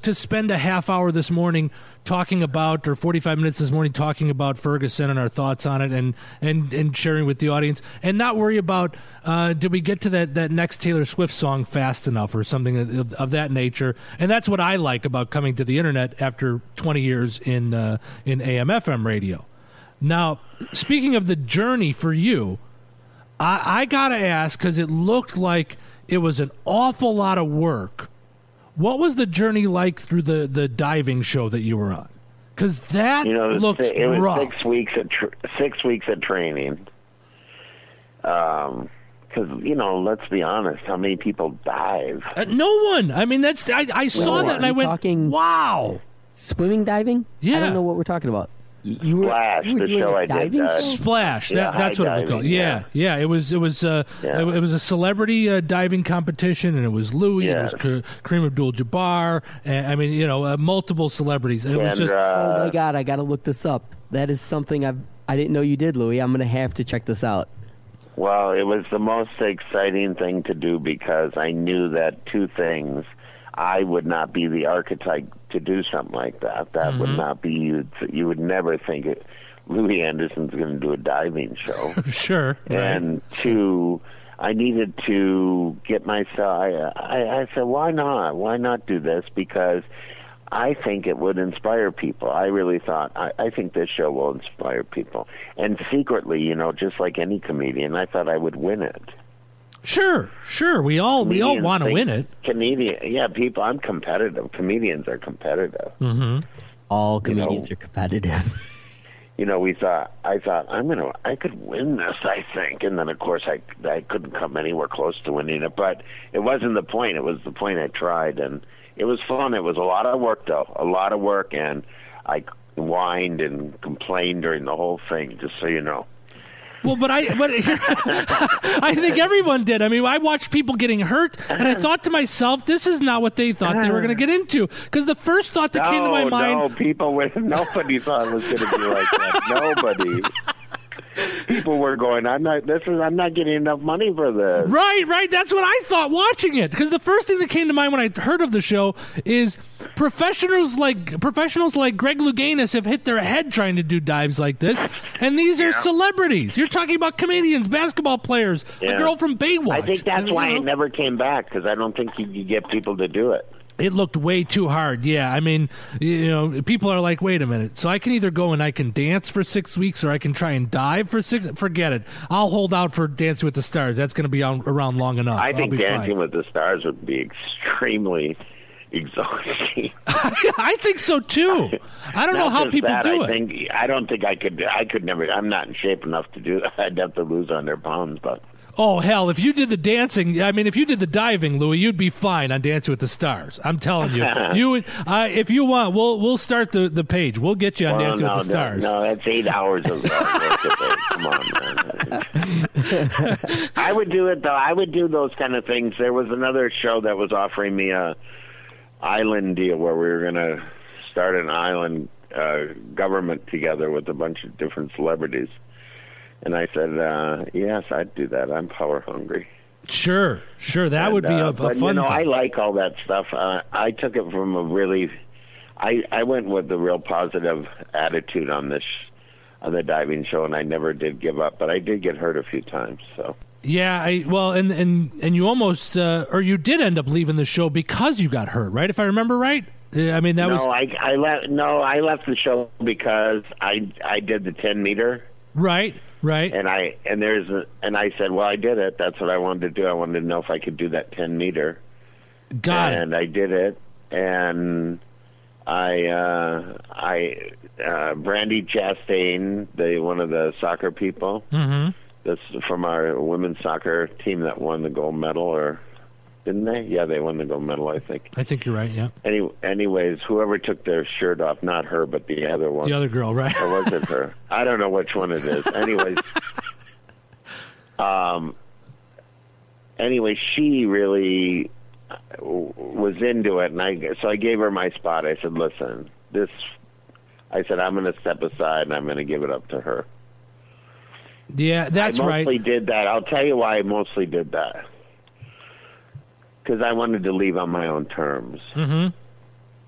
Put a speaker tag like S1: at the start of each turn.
S1: to spend a half hour this morning talking about, or 45 minutes this morning talking about Ferguson and our thoughts on it, and sharing with the audience, and not worry about did we get to that next Taylor Swift song fast enough or something of that nature. And that's what I like about coming to the internet after 20 years in AM/FM radio. Now, speaking of the journey for you, I got to ask, because it looked like it was an awful lot of work. What was the journey like through the diving show that you were on? Because that looked rough. It was
S2: 6 weeks of training. Because, let's be honest, how many people dive?
S1: No one. I mean, I saw that and I went, wow.
S3: Swimming diving?
S1: Yeah.
S3: I don't know what we're talking about.
S2: Splash, the show I did.
S1: Splash, that's what it was called. Yeah. It was a celebrity diving competition, and it was Louis, it was Kareem Abdul-Jabbar, and multiple celebrities. And it was just,
S3: oh my God, I got to look this up. That is something I didn't know you did, Louis. I'm going to have to check this out.
S2: Well, it was the most exciting thing to do because I knew that two things. I would not be the archetype to do something like that. That would not be you would never think Louis Anderson's going to do a diving show.
S1: Sure.
S2: And two, I needed to get myself. I said, why not? Why not do this? Because I think it would inspire people. I really thought, I think this show will inspire people. And secretly, just like any comedian, I thought I would win it.
S1: Sure. We all want to win it.
S2: People. I'm competitive. Comedians are competitive.
S1: Mm-hmm.
S3: All comedians are competitive.
S2: I thought I could win this. I think, and then of course I couldn't come anywhere close to winning it. But it wasn't the point. It was the point I tried, and it was fun. It was a lot of work, though. A lot of work, and I whined and complained during the whole thing. Just so you know.
S1: Well, but I think everyone did. I mean, I watched people getting hurt, and I thought to myself, this is not what they thought they were going to get into. Because the first thought that came to my mind...
S2: nobody thought it was going to be like that. Nobody. People were going, I'm not getting enough money for this.
S1: Right. That's what I thought watching it. Because the first thing that came to mind when I heard of the show is professionals like Greg Louganis have hit their head trying to do dives like this, and these are celebrities. You're talking about comedians, basketball players, a girl from Baywatch.
S2: I think that's why it never came back, because I don't think you could get people to do it.
S1: It looked way too hard. Yeah, I mean, people are like, wait a minute. So I can either go and I can dance for 6 weeks, or I can try and dive for 6. Forget it. I'll hold out for Dancing with the Stars. That's going to be around long enough.
S2: I think Dancing with the Stars would be extremely exhausting.
S1: I think so too. I don't know how people do it.
S2: I don't think I could. I could never. I'm not in shape enough to do that. I'd have to lose 100 pounds, but.
S1: Oh, hell, if you did the dancing, if you did the diving, Louis, you'd be fine on Dancing with the Stars. I'm telling you. You would, if you want, we'll start the page. We'll get you on Dancing with the Stars.
S2: No, that's 8 hours of come on, man. I would do it, though. I would do those kind of things. There was another show that was offering me a island deal where we were going to start an island government together with a bunch of different celebrities. And I said, yes, I'd do that. I'm power hungry.
S1: Sure. That would be a fun thing.
S2: I like all that stuff. I took it from a really... I went with a real positive attitude on the diving show, and I never did give up. But I did get hurt a few times, so...
S1: Yeah, and you almost... or you did end up leaving the show because you got hurt, right? If I remember right? I mean, that was...
S2: I left the show because I did the 10-meter...
S1: Right.
S2: And I said, well, I did it. That's what I wanted to do. I wanted to know if I could do that 10-meter.
S1: Got it.
S2: And I did it. And Brandy Chastain, one of the soccer people, that's from our women's soccer team that won the gold medal, or didn't they? Yeah, they won the gold medal, I think.
S1: I think you're right, yeah.
S2: Anyways, whoever took their shirt off, not her, but the other one.
S1: The other girl, right?
S2: Or was it her? I don't know which one it is. Anyways, she really was into it, and so I gave her my spot. I said, listen, I'm going to step aside, and I'm going to give it up to her.
S1: Yeah, that's right.
S2: I mostly did that. I'll tell you why I mostly did that. Because I wanted to leave on my own terms.
S1: Mm-hmm.